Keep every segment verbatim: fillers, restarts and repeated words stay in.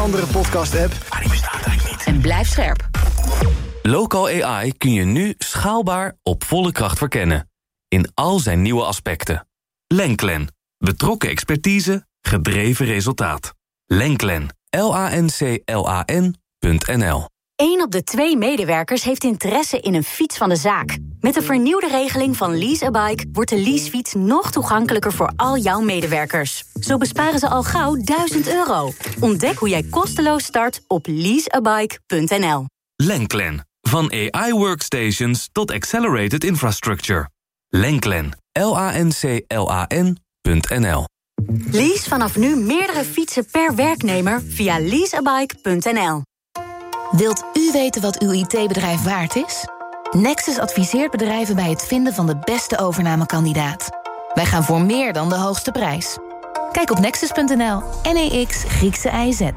andere podcast-app, maar die bestaat eigenlijk niet. En blijf scherp. Local A I kun je nu schaalbaar op volle kracht verkennen. In al zijn nieuwe aspecten. Lenklen. Betrokken expertise, gedreven resultaat. Lenklen. L A N C L A N punt N L. Eén op de twee medewerkers heeft interesse in een fiets van de zaak. Met de vernieuwde regeling van Lease a Bike wordt de leasefiets nog toegankelijker voor al jouw medewerkers. Zo besparen ze al gauw duizend euro. Ontdek hoe jij kosteloos start op lease a bike punt N L. Lenklen. Van A I workstations tot accelerated infrastructure. Lenklen. L A N C L A N punt N L. Lease vanaf nu meerdere fietsen per werknemer via lease a bike punt N L. Wilt u weten wat uw I T-bedrijf waard is? Nexus adviseert bedrijven bij het vinden van de beste overnamekandidaat. Wij gaan voor meer dan de hoogste prijs. Kijk op nexus punt N L. N E X Griekse I Z.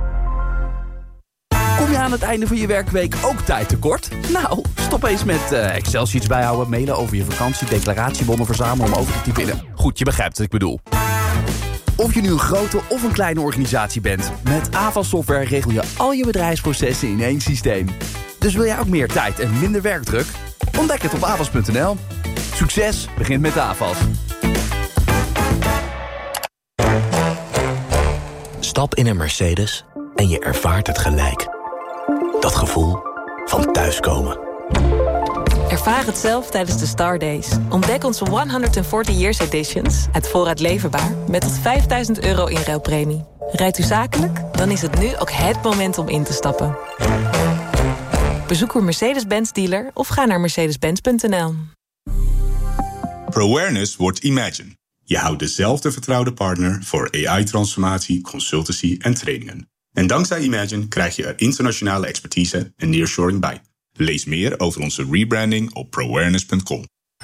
Kom je aan het einde van je werkweek ook tijd tekort? Nou, stop eens met uh, Excel-sheets bijhouden, mailen over je vakantie, declaratiebonnen verzamelen om over te typen. Goed, je begrijpt wat ik bedoel. Of je nu een grote of een kleine organisatie bent, met Avas Software regel je al je bedrijfsprocessen in één systeem. Dus wil jij ook meer tijd en minder werkdruk? Ontdek het op avas punt N L. Succes begint met Avas. Stap in een Mercedes en je ervaart het gelijk. Dat gevoel van thuiskomen. Ervaar het zelf tijdens de Star Days. Ontdek onze honderdveertig Years Editions, het voorraad leverbaar, met tot vijfduizend euro inruilpremie. Rijdt u zakelijk? Dan is het nu ook het moment om in te stappen. Bezoek uw Mercedes-Benz dealer of ga naar mercedes benz punt N L. ProAwareness wordt Imagine. Je houdt dezelfde vertrouwde partner voor A I-transformatie, consultancy en trainingen. En dankzij Imagine krijg je er internationale expertise en nearshoring bij. Lees meer over onze rebranding op pro awareness punt com.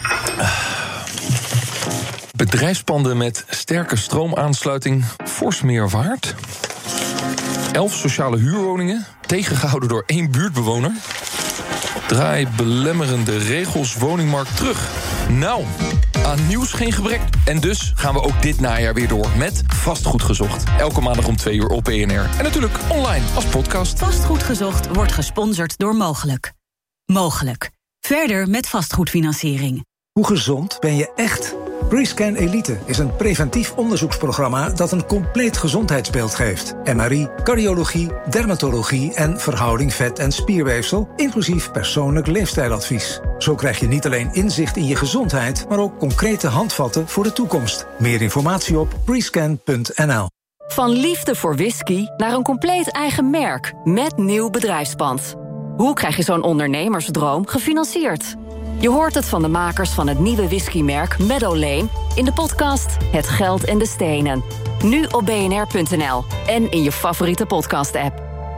Bedrijfspanden met sterke stroomaansluiting fors meer waard. Elf sociale huurwoningen, tegengehouden door één buurtbewoner. Draai belemmerende regels woningmarkt terug. Nou, aan nieuws geen gebrek. En dus gaan we ook dit najaar weer door met Vastgoed Gezocht. Elke maandag om twee uur op B N R. En natuurlijk online als podcast. Vastgoed Gezocht wordt gesponsord door Mogelijk. Mogelijk. Verder met vastgoedfinanciering. Hoe gezond ben je echt? Prescan Elite is een preventief onderzoeksprogramma dat een compleet gezondheidsbeeld geeft. M R I, cardiologie, dermatologie en verhouding vet- en spierweefsel, inclusief persoonlijk leefstijladvies. Zo krijg je niet alleen inzicht in je gezondheid, maar ook concrete handvatten voor de toekomst. Meer informatie op prescan punt N L. Van liefde voor whisky naar een compleet eigen merk met nieuw bedrijfspand. Hoe krijg je zo'n ondernemersdroom gefinancierd? Je hoort het van de makers van het nieuwe whiskymerk Meadow Lane in de podcast Het Geld en de Stenen. Nu op B N R punt N L en in je favoriete podcast-app.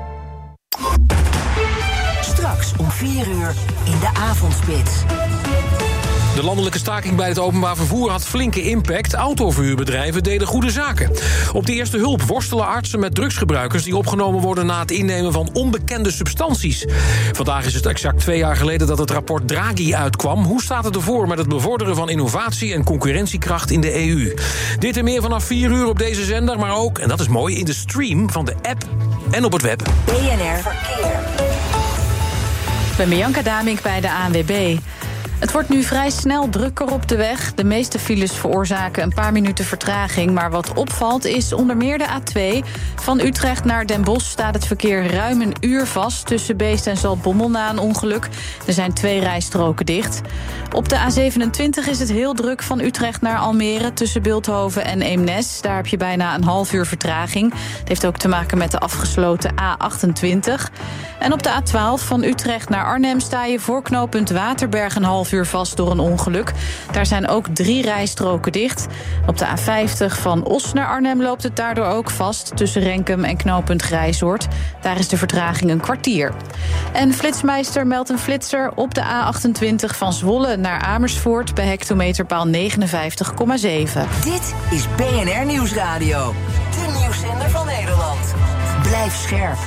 Straks om vier uur in de avondspits. De landelijke staking bij het openbaar vervoer had flinke impact. Autoverhuurbedrijven deden goede zaken. Op de eerste hulp worstelen artsen met drugsgebruikers die opgenomen worden na het innemen van onbekende substanties. Vandaag is het exact twee jaar geleden dat het rapport Draghi uitkwam. Hoe staat het ervoor met het bevorderen van innovatie en concurrentiekracht in de E U? Dit en meer vanaf vier uur op deze zender, maar ook, en dat is mooi, in de stream van de app en op het web. B N R Verkeer. Ik ben Bianca Damink bij de A N W B. Het wordt nu vrij snel drukker op de weg. De meeste files veroorzaken een paar minuten vertraging. Maar wat opvalt is onder meer de A twee. Van Utrecht naar Den Bosch staat het verkeer ruim een uur vast tussen Beest en Zaltbommel na een ongeluk. Er zijn twee rijstroken dicht. Op de A zevenentwintig is het heel druk van Utrecht naar Almere tussen Bilthoven en Eemnes. Daar heb je bijna een half uur vertraging. Het heeft ook te maken met de afgesloten A achtentwintig. En op de A twaalf van Utrecht naar Arnhem sta je voor knooppunt Waterberg een half uur vast door een ongeluk. Daar zijn ook drie rijstroken dicht. Op de A vijftig van Os naar Arnhem loopt het daardoor ook vast tussen Renkum en knooppunt Grijzoord. Daar is de vertraging een kwartier. En Flitsmeister meldt een flitser op de A achtentwintig van Zwolle naar Amersfoort bij hectometerpaal negenenvijftig komma zeven. Dit is B N R Nieuwsradio. De nieuwszender van Nederland. Blijf scherp.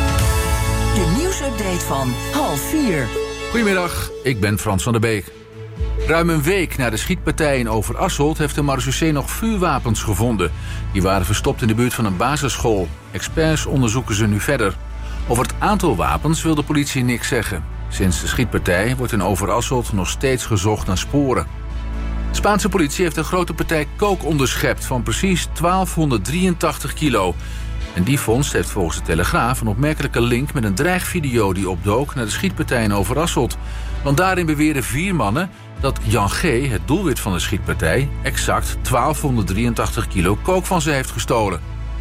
De nieuwsupdate van half vier. Goedemiddag, ik ben Frans van der Beek. Ruim een week na de schietpartij in Overasselt heeft de marechaussee nog vuurwapens gevonden. Die waren verstopt in de buurt van een basisschool. Experts onderzoeken ze nu verder. Over het aantal wapens wil de politie niks zeggen. Sinds de schietpartij wordt in Overasselt nog steeds gezocht naar sporen. De Spaanse politie heeft een grote partij kook onderschept van precies twaalfhonderddrieëntachtig kilo. En die vondst heeft volgens de Telegraaf een opmerkelijke link met een dreigvideo die opdook naar de schietpartij in Overasselt. Want daarin beweren vier mannen dat Jan G., het doelwit van de schietpartij, exact twaalfhonderddrieëntachtig kilo kook van ze heeft gestolen.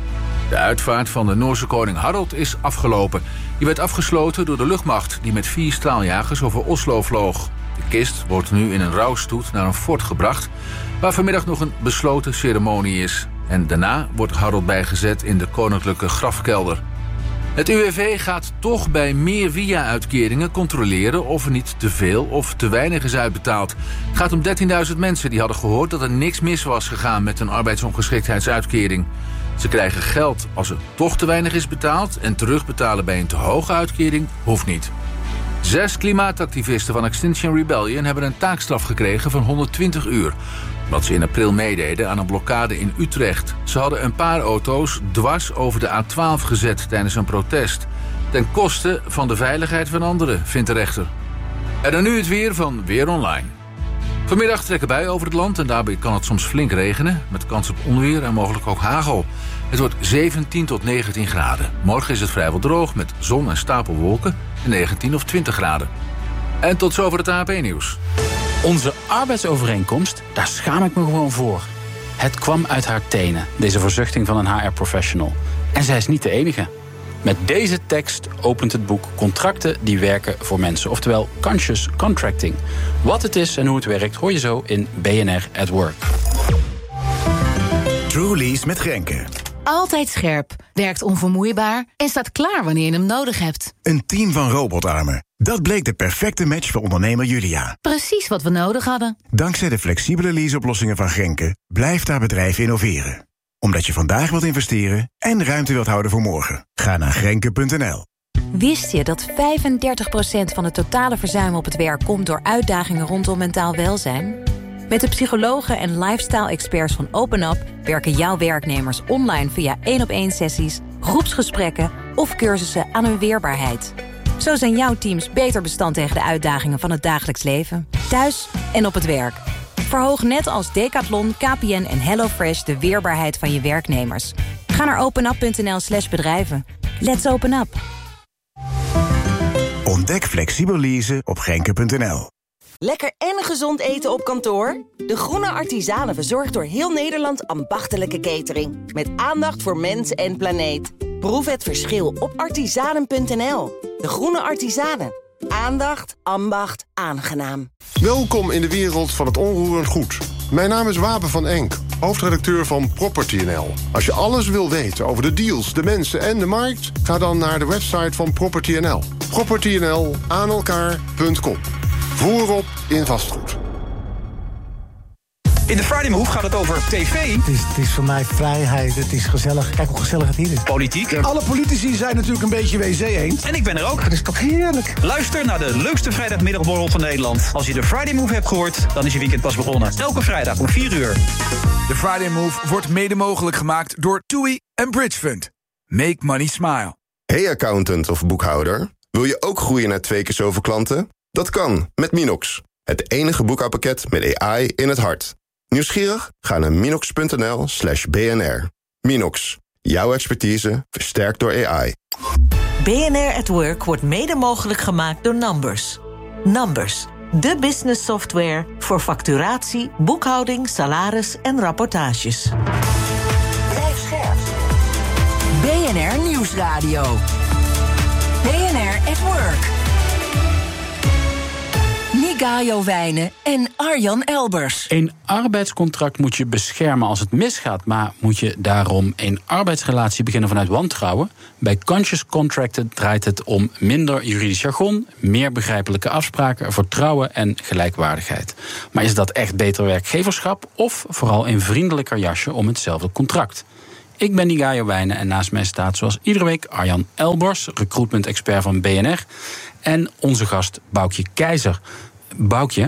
De uitvaart van de Noorse koning Harald is afgelopen. Die werd afgesloten door de luchtmacht die met vier straaljagers over Oslo vloog. De kist wordt nu in een rouwstoet naar een fort gebracht, waar vanmiddag nog een besloten ceremonie is. En daarna wordt Harold bijgezet in de koninklijke grafkelder. Het U W V gaat toch bij meer W I A-uitkeringen controleren of er niet te veel of te weinig is uitbetaald. Het gaat om dertienduizend mensen die hadden gehoord dat er niks mis was gegaan met een arbeidsongeschiktheidsuitkering. Ze krijgen geld als er toch te weinig is betaald en terugbetalen bij een te hoge uitkering hoeft niet. Zes klimaatactivisten van Extinction Rebellion hebben een taakstraf gekregen van honderdtwintig uur. Omdat ze in april meededen aan een blokkade in Utrecht. Ze hadden een paar auto's dwars over de A twaalf gezet tijdens een protest. Ten koste van de veiligheid van anderen, vindt de rechter. En dan nu het weer van Weer Online. Vanmiddag trekken buien over het land en daarbij kan het soms flink regenen. Met kans op onweer en mogelijk ook hagel. Het wordt zeventien tot negentien graden. Morgen is het vrijwel droog met zon en stapelwolken en negentien of twintig graden. En tot zover het A P nieuws. Onze arbeidsovereenkomst, daar schaam ik me gewoon voor. Het kwam uit haar tenen, deze verzuchting van een H R-professional. En zij is niet de enige. Met deze tekst opent het boek Contracten die werken voor mensen. Oftewel Conscious Contracting. Wat het is en hoe het werkt hoor je zo in B N R at Work. Trulies met Grenke. Altijd scherp, werkt onvermoeibaar en staat klaar wanneer je hem nodig hebt. Een team van robotarmen. Dat bleek de perfecte match voor ondernemer Julia. Precies wat we nodig hadden. Dankzij de flexibele leaseoplossingen van Grenke blijft haar bedrijf innoveren. Omdat je vandaag wilt investeren en ruimte wilt houden voor morgen. Ga naar grenke punt n l. Wist je dat vijfendertig procent van het totale verzuim op het werk komt door uitdagingen rondom mentaal welzijn? Met de psychologen en lifestyle-experts van OpenUp werken jouw werknemers online via één-op-één sessies, groepsgesprekken of cursussen aan hun weerbaarheid. Zo zijn jouw teams beter bestand tegen de uitdagingen van het dagelijks leven, thuis en op het werk. Verhoog net als Decathlon, K P N en HelloFresh de weerbaarheid van je werknemers. Ga naar openup punt n l slash bedrijven. Let's open up. Ontdek flexibel leasen op grenke punt n l. Lekker en gezond eten op kantoor? De Groene Artisanen verzorgt door heel Nederland ambachtelijke catering. Met aandacht voor mens en planeet. Proef het verschil op artisanen punt n l. De Groene Artisanen. Aandacht, ambacht, aangenaam. Welkom in de wereld van het onroerend goed. Mijn naam is Wapen van Enk, hoofdredacteur van Property N L. Als je alles wil weten over de deals, de mensen en de markt, ga dan naar de website van Property N L. Property N L aan elkaar punt com. Voorop in vastgoed. In de Friday Move gaat het over tv. Het is, het is voor mij vrijheid, het is gezellig. Kijk hoe gezellig het hier is. Politiek. Alle politici zijn natuurlijk een beetje W C-eend. En ik ben er ook. Dat is toch heerlijk. Luister naar de leukste vrijdagmiddagborrel van Nederland. Als je de Friday Move hebt gehoord, dan is je weekend pas begonnen. Elke vrijdag om vier uur. De Friday Move wordt mede mogelijk gemaakt door TUI en Bridge Fund. Make money smile. Hey accountant of boekhouder. Wil je ook groeien naar twee keer zoveel klanten? Dat kan met Minox. Het enige boekhoudpakket met A I in het hart. Nieuwsgierig? Ga naar minox punt n l slash b n r. Minox. Jouw expertise versterkt door A I. B N R at Work wordt mede mogelijk gemaakt door Numbers. Numbers. De business software voor facturatie, boekhouding, salaris en rapportages. Blijf scherp. B N R Nieuwsradio. B N R at Work. Nigayo Wijnen en Arjan Elbers. Een arbeidscontract moet je beschermen als het misgaat, maar moet je daarom een arbeidsrelatie beginnen vanuit wantrouwen? Bij Conscious Contracten draait het om minder juridisch jargon, meer begrijpelijke afspraken, vertrouwen en gelijkwaardigheid. Maar is dat echt beter werkgeverschap of vooral een vriendelijker jasje om hetzelfde contract? Ik ben Nigayo Wijnen en naast mij staat zoals iedere week Arjan Elbers, recruitment-expert van B N R. En onze gast Boukje Keizer. Boukje,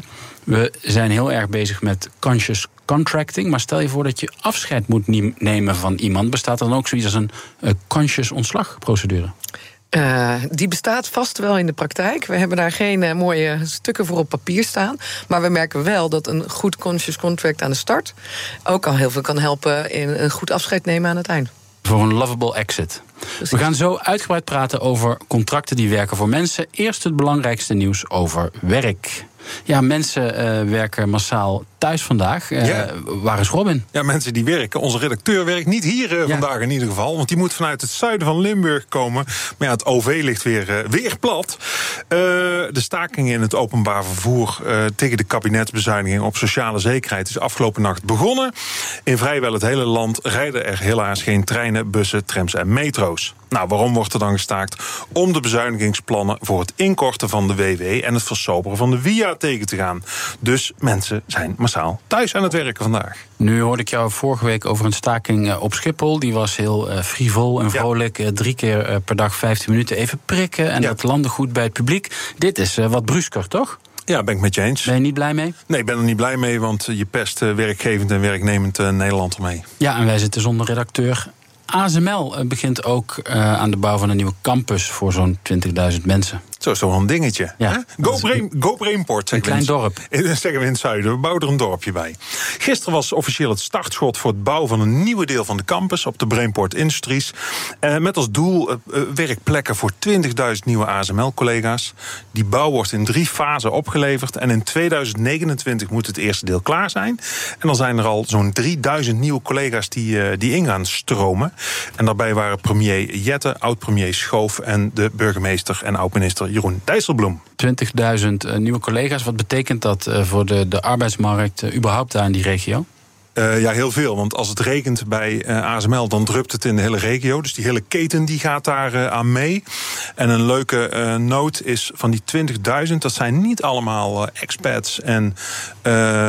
We zijn heel erg bezig met conscious contracting. Maar stel je voor dat je afscheid moet nemen van iemand. Bestaat er dan ook zoiets als een uh, conscious ontslagprocedure? Uh, die bestaat vast wel in de praktijk. We hebben daar geen uh, mooie stukken voor op papier staan. Maar we merken wel dat een goed conscious contract aan de start ook al heel veel kan helpen in een goed afscheid nemen aan het eind. Voor een lovable exit. Precies. We gaan zo uitgebreid praten over contracten die werken voor mensen. Eerst het belangrijkste nieuws over werk. Ja, mensen uh, werken massaal thuis vandaag. Uh, ja. Waar is Robin? Ja, mensen die werken. Onze redacteur werkt niet hier uh, ja. vandaag in ieder geval. Want die moet vanuit het zuiden van Limburg komen. Maar ja, het O V ligt weer, uh, weer plat. Uh, de staking in het openbaar vervoer uh, tegen de kabinetsbezuiniging op sociale zekerheid is afgelopen nacht begonnen. In vrijwel het hele land rijden er helaas geen treinen, bussen, trams en metro's. Nou, waarom wordt er dan gestaakt? Om de bezuinigingsplannen voor het inkorten van de W W en het versoberen van de V I A tegen te gaan. Dus mensen zijn massaal thuis aan het werken vandaag. Nu hoorde ik jou vorige week over een staking op Schiphol. Die was heel uh, frivol en vrolijk. Ja. Drie keer uh, per dag vijftien minuten even prikken. En ja. dat landde goed bij het publiek. Dit is uh, wat brusker, toch? Ja, ben ik met je eens. Ben je niet blij mee? Nee, ik ben er niet blij mee, want je pest uh, werkgevend en werknemend uh, Nederland ermee. Ja, en wij zitten zonder redacteur. A S M L begint ook uh, aan de bouw van een nieuwe campus voor zo'n twintigduizend mensen. Zo is toch wel een dingetje. Ja, Go, Brain, Go Brainport. Een klein dorp. Zeggen we in het zuiden. We bouwen er een dorpje bij. Gisteren was officieel het startschot voor het bouwen van een nieuwe deel van de campus op de Brainport Industries. Uh, met als doel uh, werkplekken voor twintigduizend nieuwe A S M L-collega's. Die bouw wordt in drie fasen opgeleverd. En in tweeduizend negenentwintig moet het eerste deel klaar zijn. En dan zijn er al zo'n drieduizend nieuwe collega's die, uh, die in gaan stromen. En daarbij waren premier Jette, oud-premier Schoof en de burgemeester en oud-minister Jeroen Dijsselbloem. twintigduizend uh, nieuwe collega's. Wat betekent dat uh, voor de, de arbeidsmarkt uh, überhaupt daar in die regio? Uh, ja, heel veel. Want als het regent bij uh, A S M L, dan drupt het in de hele regio. Dus die hele keten die gaat daar uh, aan mee. En een leuke uh, noot is van die twintigduizend... dat zijn niet allemaal uh, expats en uh,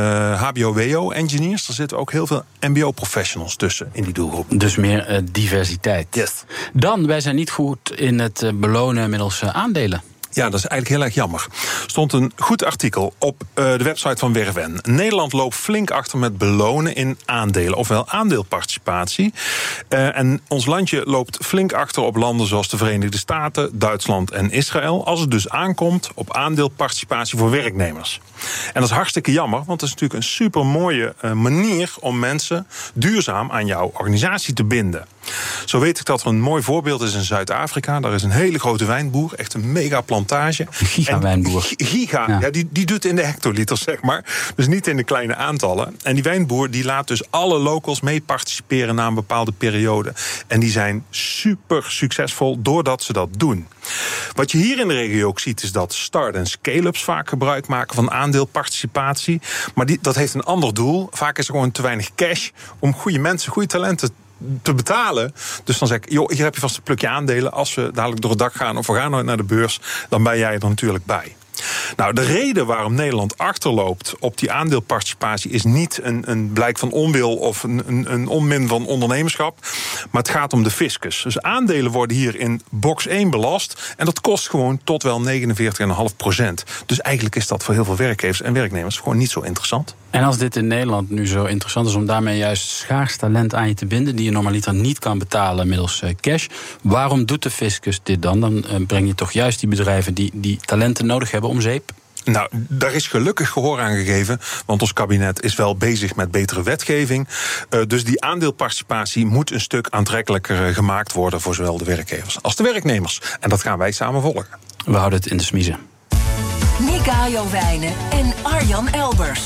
H B O W O-engineers. Er zitten ook heel veel M B O-professionals tussen in die doelgroep. Dus meer uh, diversiteit. Yes. Dan, wij zijn niet goed in het uh, belonen middels uh, aandelen. Ja, dat is eigenlijk heel erg jammer. Er stond een goed artikel op uh, de website van Werven. Nederland loopt flink achter met belonen in aandelen, ofwel aandeelparticipatie. Uh, en ons landje loopt flink achter op landen zoals de Verenigde Staten, Duitsland en Israël, als het dus aankomt op aandeelparticipatie voor werknemers. En dat is hartstikke jammer, want dat is natuurlijk een supermooie uh, manier om mensen duurzaam aan jouw organisatie te binden. Zo weet ik dat er een mooi voorbeeld is in Zuid-Afrika. Daar is een hele grote wijnboer, echt een mega plantage. Giga-wijnboer. Giga, ja. Ja, die, die doet in de hectoliters, zeg maar. Dus niet in de kleine aantallen. En die wijnboer die laat dus alle locals mee participeren na een bepaalde periode. En die zijn super succesvol doordat ze dat doen. Wat je hier in de regio ook ziet, is dat start- en scale-ups vaak gebruik maken van aandeelparticipatie. Maar die, dat heeft een ander doel. Vaak is er gewoon te weinig cash om goede mensen, goede talenten te betalen. Dus dan zeg ik, joh, hier heb je vast een plukje aandelen. Als we dadelijk door het dak gaan of we gaan nooit naar de beurs, dan ben jij er natuurlijk bij. Nou, de reden waarom Nederland achterloopt op die aandeelparticipatie is niet een, een blijk van onwil of een, een, een onmin van ondernemerschap, maar het gaat om de fiscus. Dus aandelen worden hier in box één belast en dat kost gewoon tot wel negenenveertig komma vijf procent. Dus eigenlijk is dat voor heel veel werkgevers en werknemers gewoon niet zo interessant. En als dit in Nederland nu zo interessant is om daarmee juist schaars talent aan je te binden die je normaliter niet kan betalen middels cash, waarom doet de fiscus dit dan? Dan breng je toch juist die bedrijven die, die talenten nodig hebben om zeep? Nou, daar is gelukkig gehoor aan gegeven, want ons kabinet is wel bezig met betere wetgeving. Uh, dus die aandeelparticipatie moet een stuk aantrekkelijker gemaakt worden voor zowel de werkgevers als de werknemers. En dat gaan wij samen volgen. We houden het in de smiezen. Nick Ajo-Wijnen en Arjan Elbers.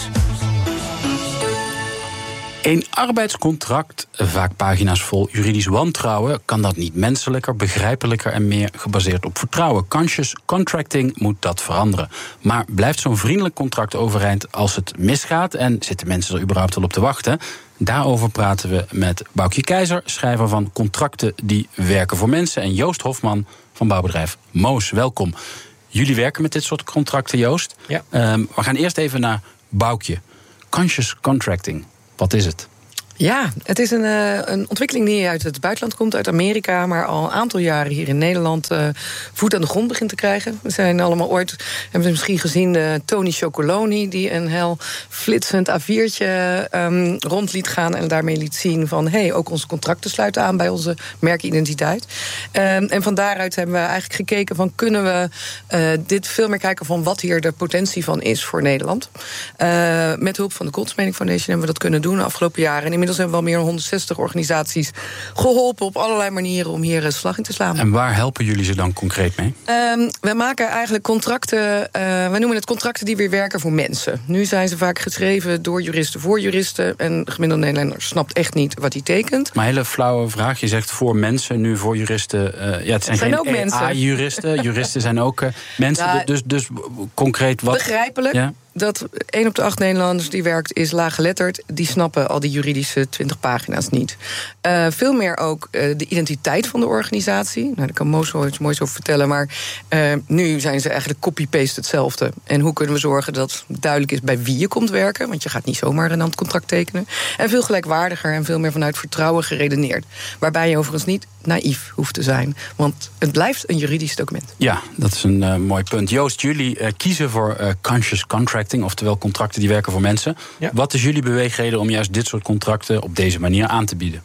Een arbeidscontract, vaak pagina's vol juridisch wantrouwen, kan dat niet menselijker, begrijpelijker en meer gebaseerd op vertrouwen. Conscious contracting moet dat veranderen. Maar blijft zo'n vriendelijk contract overeind als het misgaat en zitten mensen er überhaupt al op te wachten? Daarover praten we met Boukje Keizer, schrijver van Contracten die werken voor mensen, en Joost Hofman van bouwbedrijf Moos. Welkom. Jullie werken met dit soort contracten, Joost. Ja. Um, we gaan eerst even naar Boukje. Conscious contracting. Wat is het? Ja, het is een, uh, een ontwikkeling die uit het buitenland komt, uit Amerika, maar al een aantal jaren hier in Nederland uh, voet aan de grond begint te krijgen. We zijn allemaal ooit, hebben we misschien gezien, de Tony Chocoloni, die een heel flitsend A viertje um, rond liet gaan en daarmee liet zien van, hé, hey, ook onze contracten sluiten aan bij onze merkidentiteit. Um, en van daaruit hebben we eigenlijk gekeken van, kunnen we uh, dit veel meer kijken van wat hier de potentie van is voor Nederland. Uh, met hulp van de Goldsmeding Foundation hebben we dat kunnen doen de afgelopen jaren. En inmiddels hebben we al meer dan honderdzestig organisaties geholpen op allerlei manieren om hier slag in te slaan. En waar helpen jullie ze dan concreet mee? Um, we maken eigenlijk contracten, uh, wij noemen het contracten die weer werken voor mensen. Nu zijn ze vaak geschreven door juristen voor juristen en de gemiddelde Nederlander snapt echt niet wat hij tekent. Maar hele flauwe vraag, je zegt voor mensen, nu voor juristen. Uh, ja, het zijn, zijn geen A I-juristen, juristen zijn ook uh, mensen. Ja, dus, dus concreet wat... Begrijpelijk. Ja. Dat één op de acht Nederlanders die werkt is laaggeletterd. Die snappen al die juridische twintig pagina's niet. Uh, veel meer ook uh, de identiteit van de organisatie. Nou, daar kan Moos wel iets moois over vertellen. Maar uh, nu zijn ze eigenlijk copy-paste hetzelfde. En hoe kunnen we zorgen dat duidelijk is bij wie je komt werken? Want je gaat niet zomaar een handcontract tekenen. En veel gelijkwaardiger en veel meer vanuit vertrouwen geredeneerd. Waarbij je overigens niet naïef hoeft te zijn. Want het blijft een juridisch document. Ja, dat is een uh, mooi punt. Joost, jullie uh, kiezen voor uh, conscious contracting, oftewel contracten die werken voor mensen. Ja. Wat is jullie beweegreden om juist dit soort contracten op deze manier aan te bieden?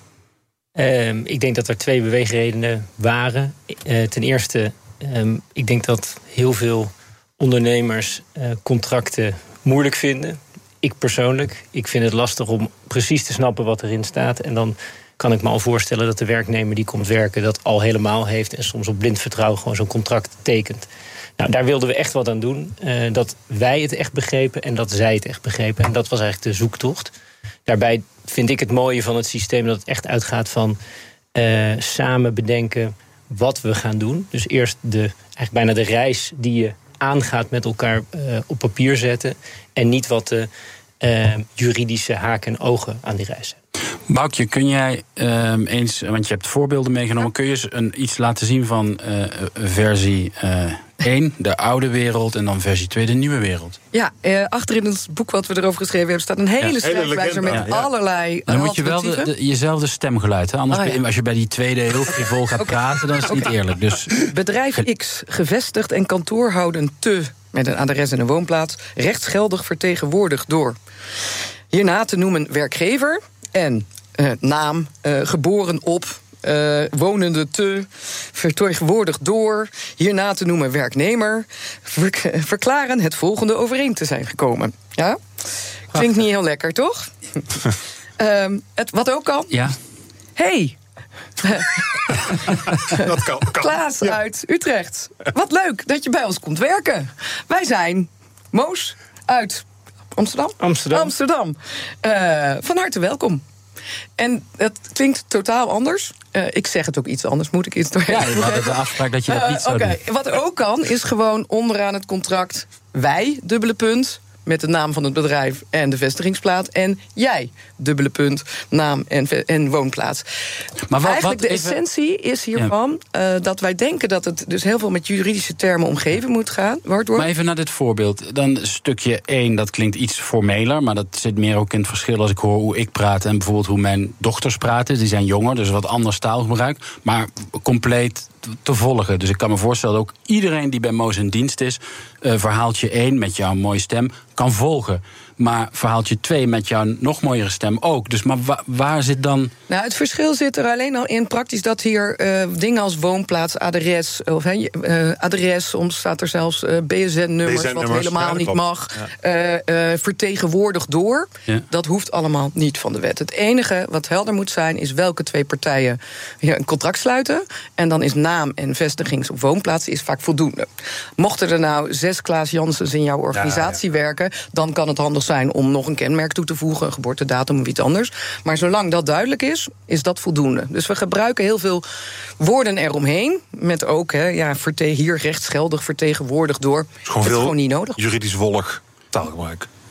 Um, ik denk dat er twee beweegredenen waren. Uh, ten eerste, um, ik denk dat heel veel ondernemers uh, contracten moeilijk vinden. Ik persoonlijk, ik vind het lastig om precies te snappen wat erin staat. En dan kan ik me al voorstellen dat de werknemer die komt werken dat al helemaal heeft en soms op blind vertrouwen gewoon zo'n contract tekent. Nou, daar wilden we echt wat aan doen. Uh, dat wij het echt begrepen en dat zij het echt begrepen. En dat was eigenlijk de zoektocht. Daarbij vind ik het mooie van het systeem dat het echt uitgaat van uh, samen bedenken wat we gaan doen. Dus eerst de, eigenlijk bijna de reis die je aangaat met elkaar uh, op papier zetten. En niet wat de uh, juridische haken en ogen aan die reis zijn. Boukje, kun jij uh, eens, want je hebt voorbeelden meegenomen, kun je eens een, iets laten zien van uh, versie uh, één, de oude wereld, en dan versie twee, de nieuwe wereld? Ja, uh, achterin het boek wat we erover geschreven hebben staat een hele ja, schrijfwijzer met ja, ja. allerlei uh, Dan moet je wel de, de, jezelfde stemgeluid, hè? Anders oh, ja. als je bij die tweede heel frivol gaat okay. praten, dan is het okay. niet eerlijk. Dus... Bedrijf X, gevestigd en kantoorhouden te, met een adres en een woonplaats, rechtsgeldig vertegenwoordigd door. Hierna te noemen werkgever en uh, naam, uh, geboren op, uh, wonende te, vertegenwoordigd door. Hierna te noemen werknemer, ver- verklaren het volgende overeen te zijn gekomen. Ja? Klinkt niet heel lekker, toch? um, het, wat ook kan? Ja. Hey! Dat kan, kan. Klaas ja. uit Utrecht. Wat leuk dat je bij ons komt werken. Wij zijn Moos uit Amsterdam. Amsterdam. Amsterdam. Uh, van harte welkom. En het klinkt totaal anders. Uh, ik zeg het ook iets anders, moet ik iets door. Ja, je had de afspraak dat je dat niet zou uh, okay. doen. Wat ook kan, is gewoon onderaan het contract wij, dubbele punt, met de naam van het bedrijf en de vestigingsplaats. En jij, dubbele punt, naam en, ve- en woonplaats. Maar wat, Eigenlijk wat, de even... essentie is hiervan ja. uh, dat wij denken dat het dus heel veel met juridische termen omgeven moet gaan. Waardoor... Maar even naar dit voorbeeld. Dan stukje één, dat klinkt iets formeler, maar dat zit meer ook in het verschil als ik hoor hoe ik praat en bijvoorbeeld hoe mijn dochters praten. Die zijn jonger, dus wat anders taalgebruik. Maar compleet te volgen. Dus ik kan me voorstellen dat ook iedereen die bij Moos in dienst is, uh, verhaaltje één met jouw mooie stem kan volgen. Maar verhaaltje twee met jouw nog mooiere stem ook. Dus maar wa- waar zit dan... Nou, het verschil zit er alleen al in praktisch dat hier uh, dingen als woonplaats, adres, of he, uh, adres, soms staat er zelfs uh, B S N-nummers, B S N-nummers wat helemaal ja, niet mag. Ja. Uh, uh, vertegenwoordigd door. Ja. Dat hoeft allemaal niet van de wet. Het enige wat helder moet zijn is welke twee partijen hier een contract sluiten. En dan is naam en vestigings- of woonplaats is vaak voldoende. Mochten er nou zes Klaas Janssens in jouw organisatie ja, ja. werken, dan kan het handig zijn om nog een kenmerk toe te voegen, een geboortedatum of iets anders. Maar zolang dat duidelijk is, is dat voldoende. Dus we gebruiken heel veel woorden eromheen, met ook hè, ja, verte- hier rechtsgeldig vertegenwoordigd door. Het is gewoon, het is veel gewoon niet nodig. Juridisch wollig taalgebruik.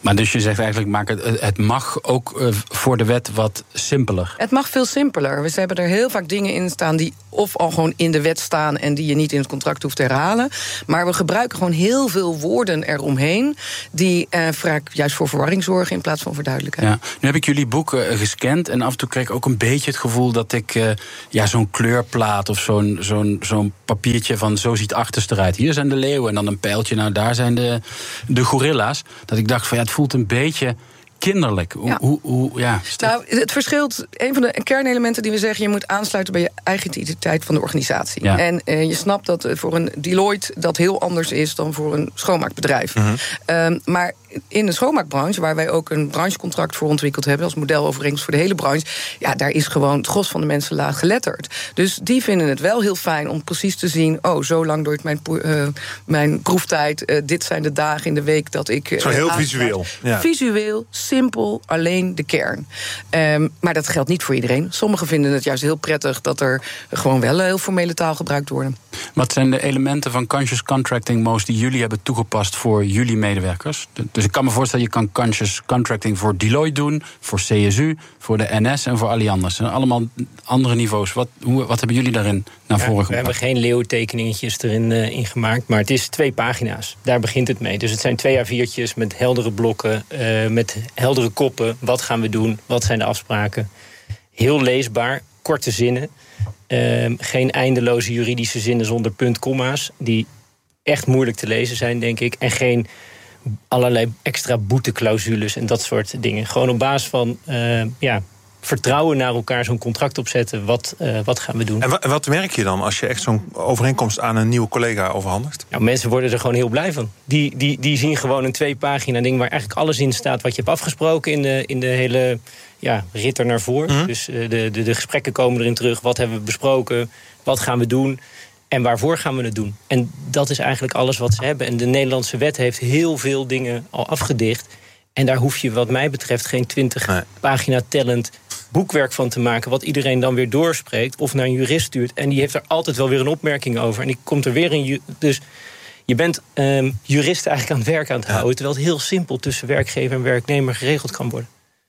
Maar dus je zegt eigenlijk, maak het, het mag ook uh, voor de wet wat simpeler. Het mag veel simpeler. We hebben er heel vaak dingen in staan die of al gewoon in de wet staan en die je niet in het contract hoeft te herhalen. Maar we gebruiken gewoon heel veel woorden eromheen die uh, vaak juist voor verwarring zorgen in plaats van voor duidelijkheid. Ja. Nu heb ik jullie boeken uh, gescand en af en toe kreeg ik ook een beetje het gevoel dat ik uh, ja, zo'n kleurplaat of zo'n, zo'n, zo'n papiertje van zo ziet achterste eruit. Hier zijn de leeuwen en dan een pijltje, nou daar zijn de, de gorilla's. Dat ik dacht van ja, het voelt een beetje kinderlijk. Hoe, ja. Hoe, hoe, ja. Nou, het verschilt. Een van de kernelementen die we zeggen, je moet aansluiten bij je eigen identiteit van de organisatie. Ja. En uh, je snapt dat voor een Deloitte dat heel anders is dan voor een schoonmaakbedrijf. Mm-hmm. Um, maar in de schoonmaakbranche, waar wij ook een branchecontract voor ontwikkeld hebben, als modelovereenkomst voor de hele branche, ja, daar is gewoon het gros van de mensen laag geletterd. Dus die vinden het wel heel fijn om precies te zien, oh, zo lang door mijn, uh, mijn proeftijd, uh, dit zijn de dagen in de week dat ik Uh, zo heel visueel. Ja. Visueel, simpel, alleen de kern. Um, maar dat geldt niet voor iedereen. Sommigen vinden het juist heel prettig dat er gewoon wel heel formele taal gebruikt worden. Wat zijn de elementen van conscious contracting, Moos, die jullie hebben toegepast voor jullie medewerkers? Dus ik kan me voorstellen, je kan conscious contracting voor Deloitte doen, voor C S U, voor de N S en voor Allianz. Dat zijn allemaal andere niveaus. Wat, hoe, wat hebben jullie daarin naar voren gebracht? We hebben geen leeuwtekeningetjes erin uh, in gemaakt, maar het is twee pagina's. Daar begint het mee. Dus het zijn twee A viertjes met heldere blokken, uh, met heldere koppen. Wat gaan we doen? Wat zijn de afspraken? Heel leesbaar, korte zinnen. Uh, geen eindeloze juridische zinnen zonder punt, komma's, die echt moeilijk te lezen zijn, denk ik. En geen allerlei extra boeteclausules en dat soort dingen. Gewoon op basis van uh, ja, vertrouwen naar elkaar zo'n contract opzetten. Wat, uh, wat gaan we doen? En wat, wat merk je dan als je echt zo'n overeenkomst aan een nieuwe collega overhandigt? Nou, mensen worden er gewoon heel blij van. Die, die, die zien gewoon een twee pagina ding waar eigenlijk alles in staat wat je hebt afgesproken in de, in de hele ja, rit er naar voren. Mm-hmm. Dus uh, de, de, de gesprekken komen erin terug. Wat hebben we besproken? Wat gaan we doen? En waarvoor gaan we het doen? En dat is eigenlijk alles wat ze hebben. En de Nederlandse wet heeft heel veel dingen al afgedicht. En daar hoef je wat mij betreft geen twintig nee. pagina tellend boekwerk van te maken, wat iedereen dan weer doorspreekt of naar een jurist stuurt. En die heeft er altijd wel weer een opmerking over. En die komt er weer een. Dus je bent um, jurist eigenlijk aan het werk aan het houden, terwijl het heel simpel tussen werkgever en werknemer geregeld kan worden.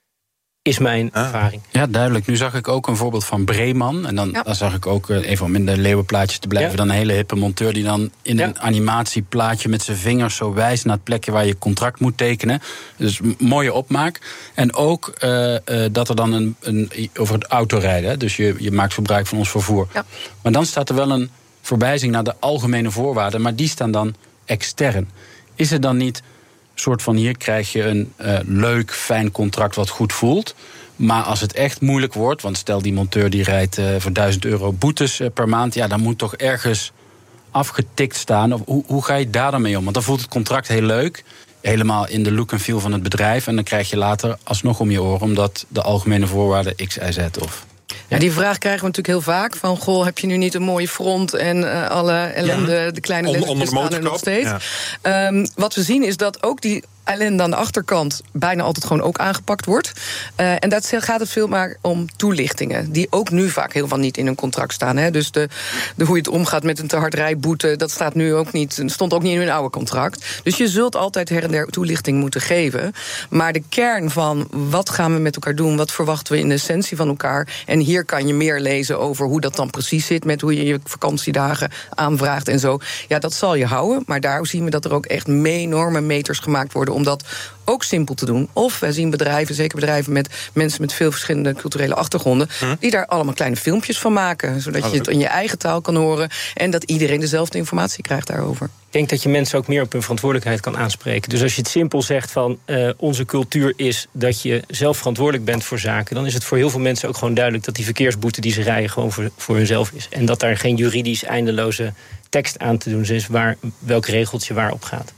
Is mijn ah. ervaring. Ja, duidelijk. Nu zag ik ook een voorbeeld van Breeman. En dan, ja. dan zag ik ook, even om in de leeuwenplaatjes te blijven, ja. dan een hele hippe monteur die dan in ja. een animatieplaatje met zijn vingers zo wijst naar het plekje waar je contract moet tekenen. Dus m- mooie opmaak. En ook uh, uh, dat er dan een, een over het autorijden, dus je, je maakt gebruik van ons vervoer. Ja. Maar dan staat er wel een verwijzing naar de algemene voorwaarden, maar die staan dan extern. Is er dan niet soort van, hier krijg je een uh, leuk, fijn contract wat goed voelt. Maar als het echt moeilijk wordt, want stel die monteur die rijdt uh, voor duizend euro boetes uh, per maand, ja, dan moet toch ergens afgetikt staan. Of, hoe, hoe ga je daar dan mee om? Want dan voelt het contract heel leuk, helemaal in de look en feel van het bedrijf. En dan krijg je later alsnog om je oren, omdat de algemene voorwaarden X, Y, Z of. Ja, die vraag krijgen we natuurlijk heel vaak. Van, goh, heb je nu niet een mooie front en uh, alle ellende, ja. de kleine lettertjes staan er nog steeds. Ja. Um, wat we zien is dat ook die ellende aan de achterkant bijna altijd gewoon ook aangepakt wordt. Uh, en dat gaat het veel maar om toelichtingen, die ook nu vaak heel veel niet in een contract staan. Hè. Dus de, de, hoe je het omgaat met een te hard rijboete, dat staat nu ook niet, stond ook niet in hun oude contract. Dus je zult altijd her en der toelichting moeten geven. Maar de kern van wat gaan we met elkaar doen, wat verwachten we in de essentie van elkaar, en hier kan je meer lezen over hoe dat dan precies zit met hoe je je vakantiedagen aanvraagt en zo. Ja, dat zal je houden, maar daar zien we dat er ook echt enorme meters gemaakt worden om dat ook simpel te doen. Of wij zien bedrijven, zeker bedrijven met mensen met veel verschillende culturele achtergronden, hm? die daar allemaal kleine filmpjes van maken, zodat oh, je het in je eigen taal kan horen en dat iedereen dezelfde informatie krijgt daarover. Ik denk dat je mensen ook meer op hun verantwoordelijkheid kan aanspreken. Dus als je het simpel zegt van uh, onze cultuur is dat je zelf verantwoordelijk bent voor zaken, dan is het voor heel veel mensen ook gewoon duidelijk dat die verkeersboete die ze rijden gewoon voor, voor hunzelf is. En dat daar geen juridisch eindeloze tekst aan te doen is waar welk regeltje waarop gaat.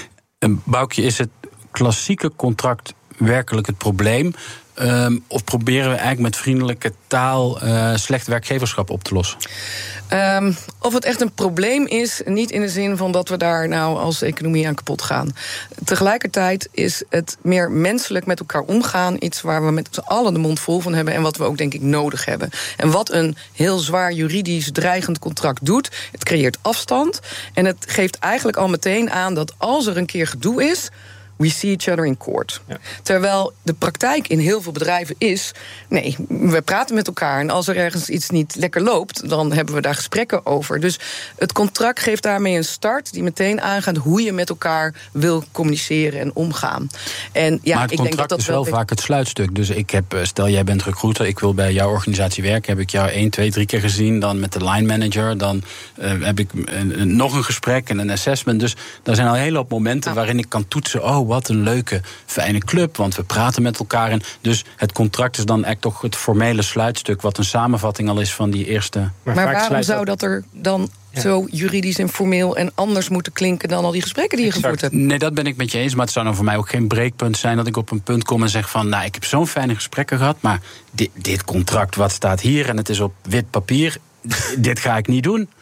En Boukje, is het klassieke contract werkelijk het probleem? Um, of proberen we eigenlijk met vriendelijke taal uh, slecht werkgeverschap op te lossen? Um, of het echt een probleem is, niet in de zin van dat we daar nou als economie aan kapot gaan. Tegelijkertijd is het meer menselijk met elkaar omgaan iets waar we met z'n allen de mond vol van hebben en wat we ook denk ik nodig hebben. En wat een heel zwaar juridisch dreigend contract doet, het creëert afstand en het geeft eigenlijk al meteen aan dat als er een keer gedoe is, we see each other in court. Ja. Terwijl de praktijk in heel veel bedrijven is, nee, we praten met elkaar en als er ergens iets niet lekker loopt, dan hebben we daar gesprekken over. Dus het contract geeft daarmee een start die meteen aangaat hoe je met elkaar wil communiceren en omgaan. En ja, maar het ik contract denk dat dat is wel wel vaak het sluitstuk. Dus ik heb, stel jij bent recruiter, ik wil bij jouw organisatie werken, heb ik jou één, twee, drie keer gezien, dan met de line manager, dan uh, heb ik uh, nog een gesprek en een assessment. Dus er zijn al een hele hoop momenten ja. waarin ik kan toetsen, oh, wat een leuke, fijne club, want we praten met elkaar. En dus het contract is dan eigenlijk toch het formele sluitstuk, wat een samenvatting al is van die eerste. Maar, maar waarom zou dat er dan ja. zo juridisch en formeel en anders moeten klinken dan al die gesprekken die je exact. gevoerd hebt? Nee, dat ben ik met je eens, maar het zou dan voor mij ook geen breekpunt zijn dat ik op een punt kom en zeg van, nou, ik heb zo'n fijne gesprekken gehad, maar dit, dit contract, wat staat hier en het is op wit papier, dit ga ik niet doen.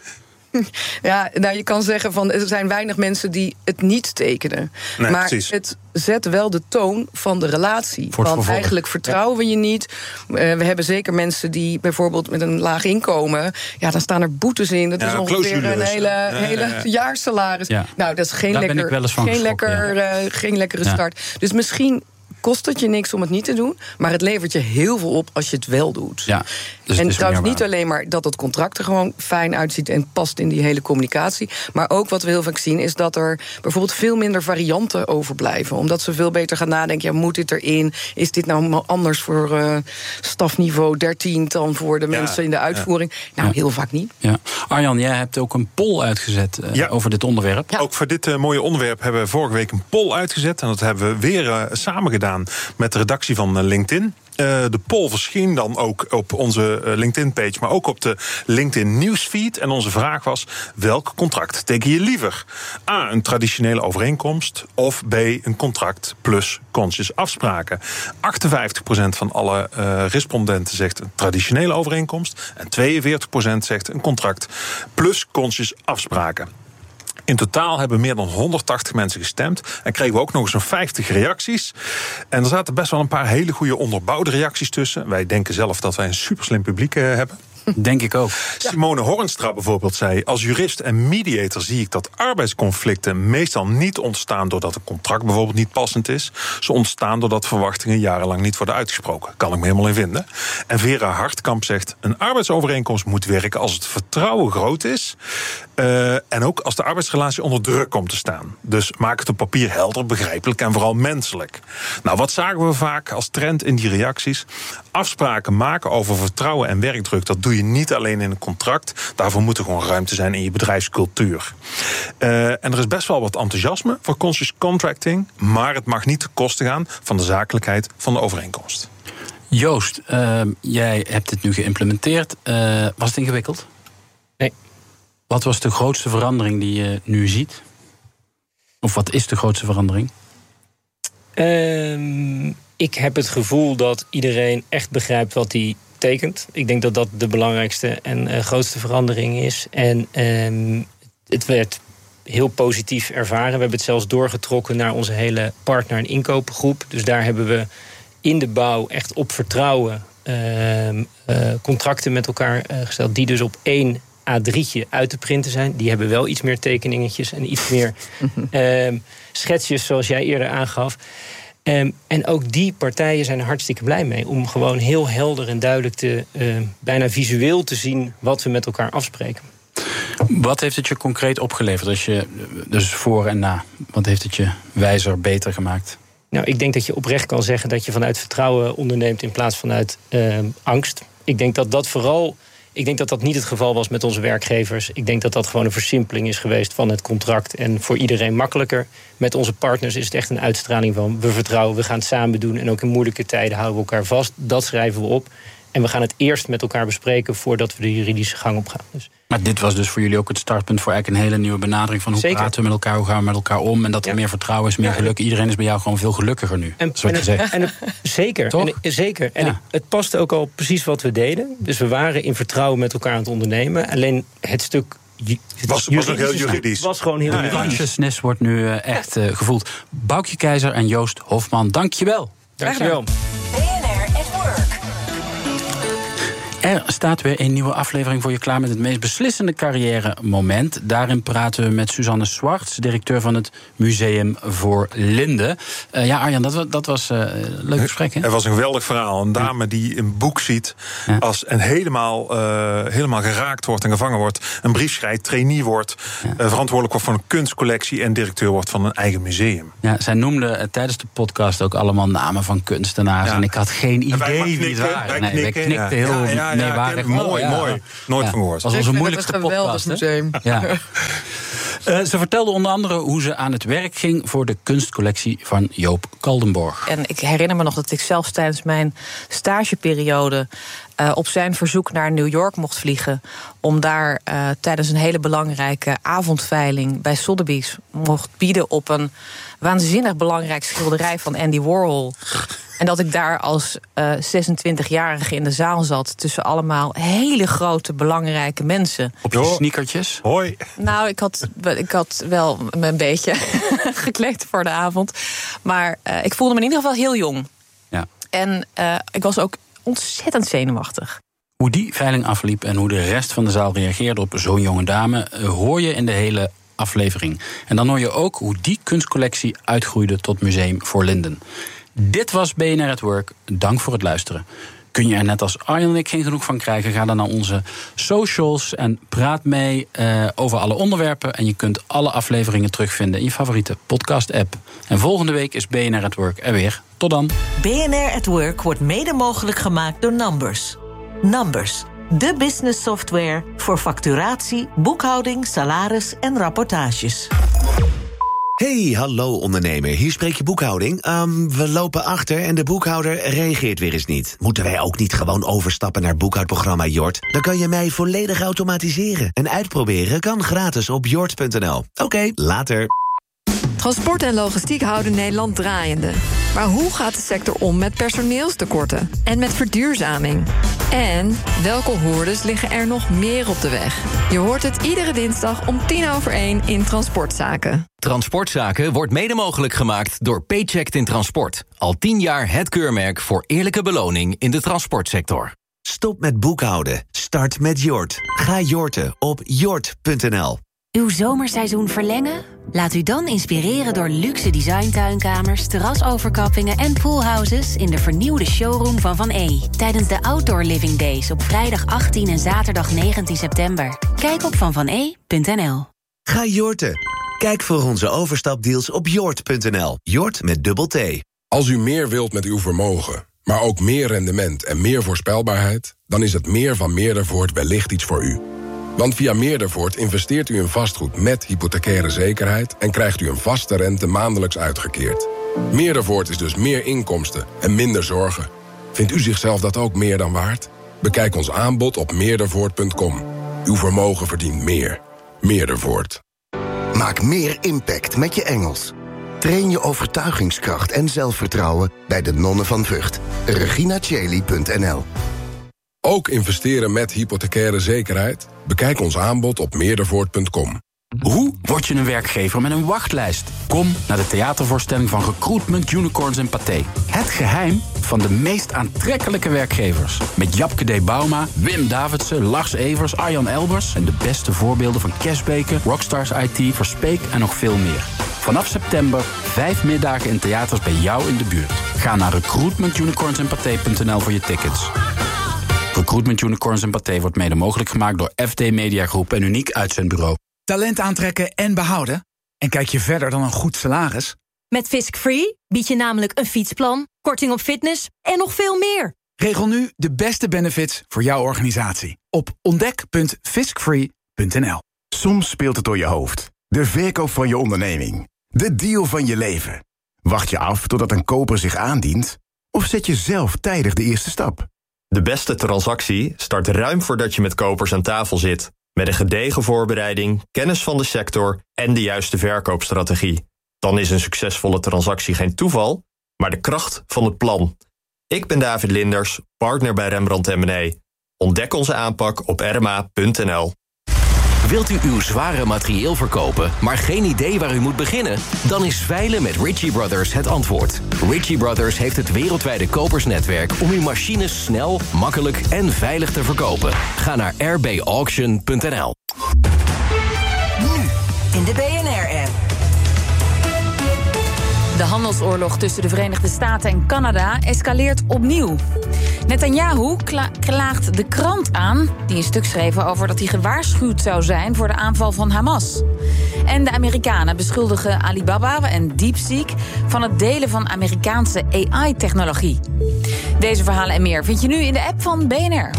Ja, nou, je kan zeggen van er zijn weinig mensen die het niet tekenen. Nee, maar precies. Het zet wel de toon van de relatie. Want vervolg. eigenlijk vertrouwen we je niet. Uh, we hebben zeker mensen die bijvoorbeeld met een laag inkomen, ja, dan staan er boetes in. Dat ja, is ongeveer een hele, ja, hele ja, ja. jaarsalaris. Ja. Nou, dat is geen, lekker, geen, lekker, ja. uh, geen lekkere ja. start. Dus misschien kost het je niks om het niet te doen, maar het levert je heel veel op als je het wel doet. Ja, dus en trouwens niet alleen maar dat het contract er gewoon fijn uitziet en past in die hele communicatie, maar ook wat we heel vaak zien is dat er bijvoorbeeld veel minder varianten overblijven, omdat ze veel beter gaan nadenken, ja, moet dit erin? Is dit nou anders voor uh, stafniveau dertien dan voor de ja, mensen in de uitvoering? Ja. Nou, ja. heel vaak niet. Ja. Arjan, jij hebt ook een poll uitgezet uh, ja. over dit onderwerp. Ja. Ook voor dit uh, mooie onderwerp hebben we vorige week een poll uitgezet en dat hebben we weer uh, samen gedaan met de redactie van LinkedIn. Uh, de poll verscheen dan ook op onze uh, LinkedIn-page, maar ook op de LinkedIn-nieuwsfeed. En onze vraag was, welk contract teken je liever? A, een traditionele overeenkomst, of B, een contract plus conscious afspraken. achtenvijftig procent van alle uh, respondenten zegt een traditionele overeenkomst en tweeënveertig procent zegt een contract plus conscious afspraken. In totaal hebben meer dan honderdtachtig mensen gestemd. En kregen we ook nog eens zo'n vijftig reacties. En er zaten best wel een paar hele goede onderbouwde reacties tussen. Wij denken zelf dat wij een superslim publiek uh, hebben. Denk ik ook. Simone Hornstra bijvoorbeeld zei, als jurist en mediator zie ik dat arbeidsconflicten meestal niet ontstaan doordat een contract bijvoorbeeld niet passend is. Ze ontstaan doordat verwachtingen jarenlang niet worden uitgesproken. Kan ik me helemaal in vinden. En Vera Hartkamp zegt, een arbeidsovereenkomst moet werken als het vertrouwen groot is. Uh, en ook als de arbeidsrelatie onder druk komt te staan. Dus maak het op papier helder, begrijpelijk en vooral menselijk. Nou, wat zagen we vaak als trend in die reacties? Afspraken maken over vertrouwen en werkdruk, dat doe je niet alleen in een contract. Daarvoor moet er gewoon ruimte zijn in je bedrijfscultuur. Uh, en er is best wel wat enthousiasme voor conscious contracting, maar het mag niet ten koste gaan van de zakelijkheid van de overeenkomst. Joost, uh, jij hebt dit nu geïmplementeerd. Uh, was het ingewikkeld? Nee. Wat was de grootste verandering die je nu ziet? Of wat is de grootste verandering? Uh, ik heb het gevoel dat iedereen echt begrijpt wat hij tekent. Ik denk dat dat de belangrijkste en uh, grootste verandering is. En uh, het werd heel positief ervaren. We hebben het zelfs doorgetrokken naar onze hele partner- en inkopengroep. Dus daar hebben we in de bouw echt op vertrouwen uh, uh, contracten met elkaar uh, gesteld, die dus op één A drietje uit te printen zijn. Die hebben wel iets meer tekeningetjes en iets meer uh, schetsjes, zoals jij eerder aangaf. Um, en ook die partijen zijn er hartstikke blij mee, om gewoon heel helder en duidelijk te, uh, bijna visueel te zien wat we met elkaar afspreken. Wat heeft het je concreet opgeleverd, als je, dus voor en na? Wat heeft het je wijzer, beter gemaakt? Nou, ik denk dat je oprecht kan zeggen dat je vanuit vertrouwen onderneemt in plaats vanuit uh, angst. Ik denk dat dat vooral Ik denk dat dat niet het geval was met onze werkgevers. Ik denk dat dat gewoon een versimpeling is geweest van het contract. En voor iedereen makkelijker. Met onze partners is het echt een uitstraling van we vertrouwen, we gaan het samen doen. En ook in moeilijke tijden houden we elkaar vast. Dat schrijven we op. En we gaan het eerst met elkaar bespreken voordat we de juridische gang op gaan. Dus. Maar dit was dus voor jullie ook het startpunt voor eigenlijk een hele nieuwe benadering van hoe Zeker. praten we met elkaar, hoe gaan we met elkaar om. En dat er ja. meer vertrouwen is, meer ja. geluk. Iedereen is bij jou gewoon veel gelukkiger nu. En, dat is wat je zegt. En, en, zeker. En, zeker. En ja. het paste ook al precies wat we deden. Dus we waren in vertrouwen met elkaar aan het ondernemen. Alleen het stuk Het was, was nog heel juridisch. was gewoon heel ja, juridisch. Consciousness wordt nu uh, echt uh, gevoeld. Boukje Keizer en Joost Hofman, dank je wel. Dank je wel. Er staat weer een nieuwe aflevering voor je klaar met het meest beslissende carrière-moment. Daarin praten we met Suzanne Swarts, directeur van het Museum voor Linden. Uh, ja, Arjan, dat, dat was uh, een leuk gesprek, hè? Het was een geweldig verhaal. Een dame die een boek ziet ja. als en helemaal, uh, helemaal geraakt wordt en gevangen wordt. Een brief schrijft, trainee wordt, ja. uh, verantwoordelijk wordt voor een kunstcollectie en directeur wordt van een eigen museum. Ja, zij noemde uh, tijdens de podcast ook allemaal namen van kunstenaars. Ja. En ik had geen idee wie het waren. Nee, wij knikten heel ja, ja, ja, meewarig. Ja, mooi, oh, ja. mooi. Nooit ja. van gehoord. Dat was onze moeilijkste het podcast. Museum. Ja. uh, ze vertelde onder andere hoe ze aan het werk ging voor de kunstcollectie van Joop Kaldenborg. En ik herinner me nog dat ik zelfs tijdens mijn stageperiode Uh, op zijn verzoek naar New York mocht vliegen, om daar uh, tijdens een hele belangrijke avondveiling bij Sotheby's mocht bieden op een waanzinnig belangrijk schilderij van Andy Warhol. En dat ik daar als uh, zesentwintigjarige in de zaal zat tussen allemaal hele grote, belangrijke mensen. Op je sneakertjes? Hoi. Nou, ik had, ik had wel me een beetje gekleed voor de avond. Maar uh, ik voelde me in ieder geval heel jong. Ja. En uh, ik was ook ontzettend zenuwachtig. Hoe die veiling afliep en hoe de rest van de zaal reageerde op zo'n jonge dame, hoor je in de hele aflevering. En dan hoor je ook hoe die kunstcollectie uitgroeide tot Museum voor Linden. Dit was B N R at Work. Dank voor het luisteren. Kun je er net als Arjan en ik geen genoeg van krijgen? Ga dan naar onze socials en praat mee uh, over alle onderwerpen. En je kunt alle afleveringen terugvinden in je favoriete podcast-app. En volgende week is B N R at Work er weer. Tot dan. B N R at Work wordt mede mogelijk gemaakt door Numbers. Numbers, de business software voor facturatie, boekhouding, salaris en rapportages. Hey, hallo ondernemer, hier spreek je boekhouding. Um, we lopen achter en de boekhouder reageert weer eens niet. Moeten wij ook niet gewoon overstappen naar boekhoudprogramma Jort? Dan kan je mij volledig automatiseren. En uitproberen kan gratis op jort punt n l. Oké, okay, later. Transport en logistiek houden Nederland draaiende. Maar hoe gaat de sector om met personeelstekorten en met verduurzaming? En welke hoordes liggen er nog meer op de weg? Je hoort het iedere dinsdag om tien over één in Transportzaken. Transportzaken wordt mede mogelijk gemaakt door Paycheck in Transport. Al tien jaar het keurmerk voor eerlijke beloning in de transportsector. Stop met boekhouden. Start met Jort. Ga jorten op jort punt n l. Uw zomerseizoen verlengen? Laat u dan inspireren door luxe designtuinkamers, terrasoverkappingen en poolhouses in de vernieuwde showroom van Van E. Tijdens de Outdoor Living Days op vrijdag achttien en zaterdag negentien september. Kijk op van van e punt n l. Ga jorten. Kijk voor onze overstapdeals op jort punt n l. Jort met dubbel T. Als u meer wilt met uw vermogen, maar ook meer rendement en meer voorspelbaarheid, dan is het meer van Meerdervoort wellicht iets voor u. Want via Meerdervoort investeert u in vastgoed met hypothecaire zekerheid en krijgt u een vaste rente maandelijks uitgekeerd. Meerdervoort is dus meer inkomsten en minder zorgen. Vindt u zichzelf dat ook meer dan waard? Bekijk ons aanbod op meerdervoort punt com. Uw vermogen verdient meer. Meerdervoort. Maak meer impact met je Engels. Train je overtuigingskracht en zelfvertrouwen bij de Nonnen van Vught. regina cheli punt n l. Ook investeren met hypothecaire zekerheid? Bekijk ons aanbod op meerdervoort punt com. Hoe word je een werkgever met een wachtlijst? Kom naar de theatervoorstelling van Recruitment, Unicorns en Pathé. Het geheim van de meest aantrekkelijke werkgevers. Met Japke D. Bauma, Wim Davidsen, Lars Evers, Arjan Elbers... en de beste voorbeelden van Cashbeke, Rockstars I T, Verspeek en nog veel meer. Vanaf september vijf middagen in theaters bij jou in de buurt. Ga naar recruitment unicorns en pathé punt n l voor je tickets. Recruitment Unicorns en Pathé wordt mede mogelijk gemaakt door F D Media Groep en Uniek Uitzendbureau. Talent aantrekken en behouden? En kijk je verder dan een goed salaris? Met Fisk Free bied je namelijk een fietsplan, korting op fitness en nog veel meer. Regel nu de beste benefits voor jouw organisatie op ontdek punt fiskfree punt n l. Soms speelt het door je hoofd. De verkoop van je onderneming. De deal van je leven. Wacht je af totdat een koper zich aandient? Of zet je zelf tijdig de eerste stap? De beste transactie start ruim voordat je met kopers aan tafel zit. Met een gedegen voorbereiding, kennis van de sector en de juiste verkoopstrategie. Dan is een succesvolle transactie geen toeval, maar de kracht van het plan. Ik ben David Linders, partner bij Rembrandt en Mené. Ontdek onze aanpak op r m a punt n l. Wilt u uw zware materieel verkopen, maar geen idee waar u moet beginnen? Dan is veilen met Ritchie Brothers het antwoord. Ritchie Brothers heeft het wereldwijde kopersnetwerk om uw machines snel, makkelijk en veilig te verkopen. Ga naar r b auction punt n l. Nu in de B N R-app. De handelsoorlog tussen de Verenigde Staten en Canada escaleert opnieuw. Netanyahu kla- klaagt de krant aan, die een stuk schreef over dat hij gewaarschuwd zou zijn voor de aanval van Hamas. En de Amerikanen beschuldigen Alibaba en DeepSeek van het delen van Amerikaanse A I-technologie. Deze verhalen en meer vind je nu in de app van B N R.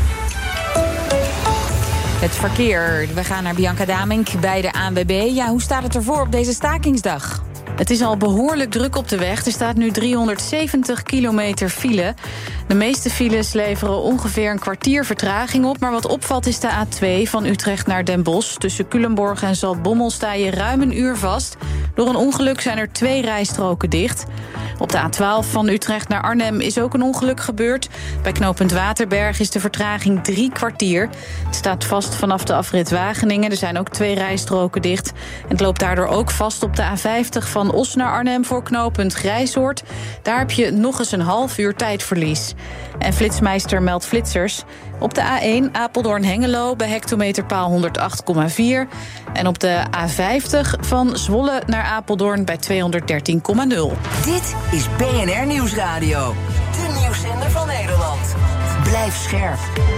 Het verkeer. We gaan naar Bianca Damink bij de A N W B. Ja, hoe staat het ervoor op deze stakingsdag? Het is al behoorlijk druk op de weg. Er staat nu driehonderdzeventig kilometer file. De meeste files leveren ongeveer een kwartier vertraging op. Maar wat opvalt is de A twee van Utrecht naar Den Bosch. Tussen Culemborg en Zaltbommel sta je ruim een uur vast. Door een ongeluk zijn er twee rijstroken dicht. Op de A twaalf van Utrecht naar Arnhem is ook een ongeluk gebeurd. Bij knooppunt Waterberg is de vertraging drie kwartier. Het staat vast vanaf de afrit Wageningen. Er zijn ook twee rijstroken dicht. En het loopt daardoor ook vast op de A vijftig van Os naar Arnhem voor knooppunt Grijsoord. Daar heb je nog eens een half uur tijdverlies. En Flitsmeister meldt flitsers. Op de A één Apeldoorn-Hengelo bij hectometerpaal honderd komma acht vier. En op de A vijftig van Zwolle naar Apeldoorn bij tweehonderddertien komma nul. Dit is B N R Nieuwsradio. De nieuwszender van Nederland. Blijf scherp.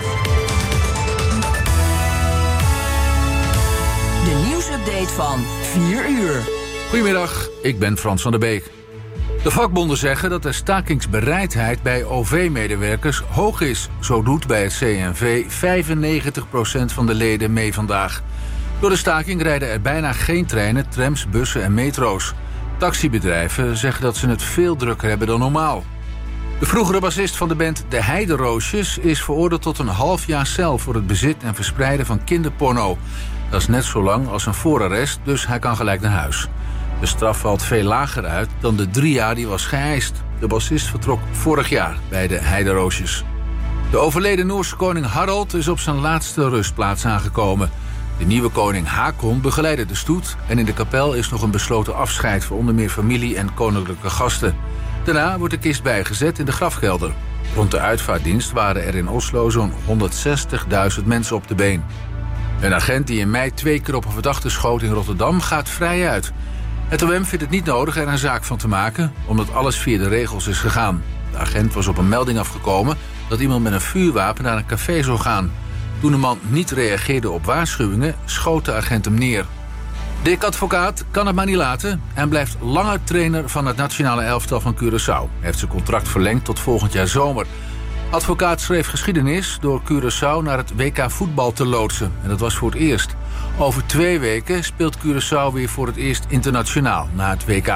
De nieuwsupdate van vier uur. Goedemiddag, ik ben Frans van der Beek. De vakbonden zeggen dat de stakingsbereidheid bij O V-medewerkers hoog is. Zo doet bij het C N V vijfennegentig procent van de leden mee vandaag. Door de staking rijden er bijna geen treinen, trams, bussen en metro's. Taxibedrijven zeggen dat ze het veel drukker hebben dan normaal. De vroegere bassist van de band De Heideroosjes is veroordeeld tot een half jaar cel voor het bezit en verspreiden van kinderporno. Dat is net zo lang als een voorarrest, dus hij kan gelijk naar huis. De straf valt veel lager uit dan de drie jaar die was geëist. De bassist vertrok vorig jaar bij de Heideroosjes. De overleden Noorse koning Harald is op zijn laatste rustplaats aangekomen. De nieuwe koning Haakon begeleidde de stoet en in de kapel is nog een besloten afscheid voor onder meer familie en koninklijke gasten. Daarna wordt de kist bijgezet in de grafkelder. Rond de uitvaartdienst waren er in Oslo zo'n honderdzestigduizend mensen op de been. Een agent die in mei twee keer op een verdachte schoot in Rotterdam gaat vrij uit. Het O M vindt het niet nodig er een zaak van te maken, omdat alles via de regels is gegaan. De agent was op een melding afgekomen dat iemand met een vuurwapen naar een café zou gaan. Toen de man niet reageerde op waarschuwingen, schoot de agent hem neer. Dick Advocaat kan het maar niet laten en blijft langer trainer van het nationale elftal van Curaçao. Hij heeft zijn contract verlengd tot volgend jaar zomer. Advocaat schreef geschiedenis door Curaçao naar het W K voetbal te loodsen. En dat was voor het eerst. Over twee weken speelt Curaçao weer voor het eerst internationaal na het W K.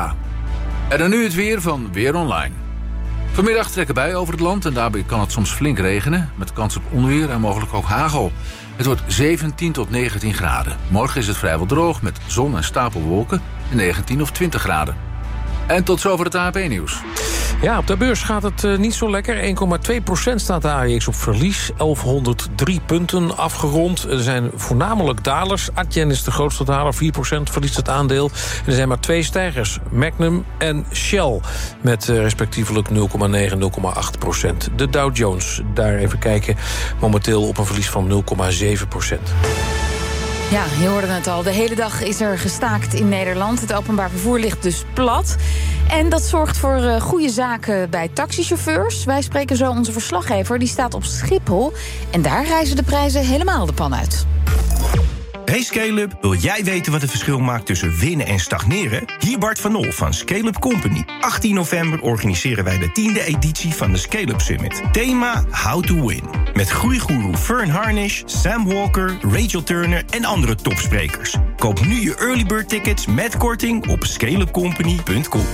En dan nu het weer van Weer Online. Vanmiddag trekken buien over het land en daarbij kan het soms flink regenen, met kans op onweer en mogelijk ook hagel. Het wordt zeventien tot negentien graden. Morgen is het vrijwel droog met zon en stapelwolken en negentien of twintig graden. En tot zover het A P nieuws. Ja, op de beurs gaat het uh, niet zo lekker. één komma twee procent staat de A E X op verlies. elfhonderddrie punten afgerond. Er zijn voornamelijk dalers. Adyen is de grootste daler. vier procent verliest het aandeel. En er zijn maar twee stijgers. Magnum en Shell. Met uh, respectievelijk nul komma negen en nul komma acht procent. De Dow Jones, daar even kijken. Momenteel op een verlies van nul komma zeven procent. Ja, je hoorde het al. De hele dag is er gestaakt in Nederland. Het openbaar vervoer ligt dus plat. En dat zorgt voor uh, goede zaken bij taxichauffeurs. Wij spreken zo onze verslaggever. Die staat op Schiphol. En daar reizen de prijzen helemaal de pan uit. Hey Scale-up, wil jij weten wat het verschil maakt tussen winnen en stagneren? Hier Bart van Nol van Scale-up Company. achttien november organiseren wij de tiende editie van de Scale-up Summit. Thema How to Win. Met groeigoeroe Fern Harnish, Sam Walker, Rachel Turner en andere topsprekers. Koop nu je early bird tickets met korting op scale up company punt com.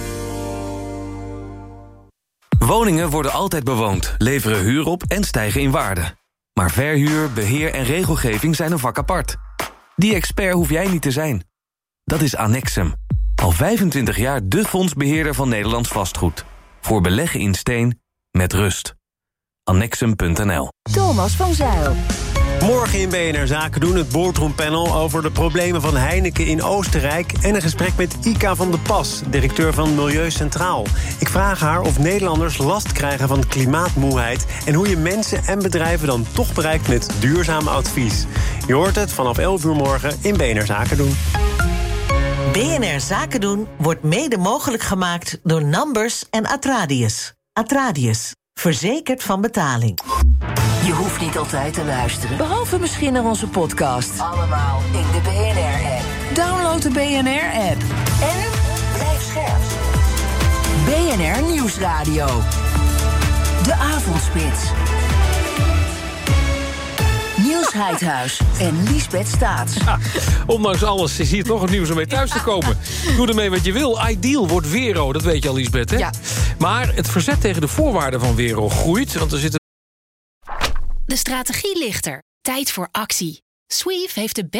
Woningen worden altijd bewoond, leveren huur op en stijgen in waarde. Maar verhuur, beheer en regelgeving zijn een vak apart. Die expert hoef jij niet te zijn. Dat is Annexum. Al vijfentwintig jaar de fondsbeheerder van Nederlands vastgoed. Voor beleggen in steen, met rust. Annexum punt n l. Thomas van Zijl. Morgen in B N R Zaken doen het boardroompanel over de problemen van Heineken in Oostenrijk en een gesprek met Ika van de Pas, directeur van Milieu Centraal. Ik vraag haar of Nederlanders last krijgen van klimaatmoeheid en hoe je mensen en bedrijven dan toch bereikt met duurzaam advies. Je hoort het vanaf elf uur morgen in B N R Zaken doen. B N R Zaken doen wordt mede mogelijk gemaakt door Numbers en Atradius. Atradius, verzekerd van betaling. Je hoeft niet altijd te luisteren, behalve misschien naar onze podcast. Allemaal in de B N R-app. Download de B N R-app. En blijf scherp. B N R Nieuwsradio. De Avondspits. Niels Heidhuis en Liesbeth Staats. Ja, ondanks alles is hier toch het nieuws om mee thuis te komen. Doe ermee wat je wil. Ideal wordt Wero, dat weet je al, Liesbeth, hè? Ja. Maar het verzet tegen de voorwaarden van Wero groeit, want er zitten... De strategie ligt er. Tijd voor actie. Sweef heeft de